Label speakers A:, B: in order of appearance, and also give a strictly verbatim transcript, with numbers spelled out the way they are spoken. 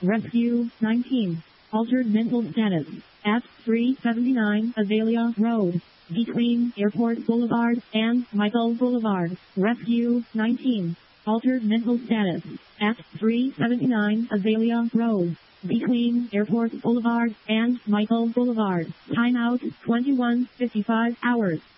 A: Rescue nineteen. Altered mental status. At three seventy-nine Azalea Road. Between Airport Boulevard and Michael Boulevard. Rescue nineteen. Altered mental status. At three seventy-nine Azalea Road. Between Airport Boulevard and Michael Boulevard. Timeout twenty-one fifty-five hours.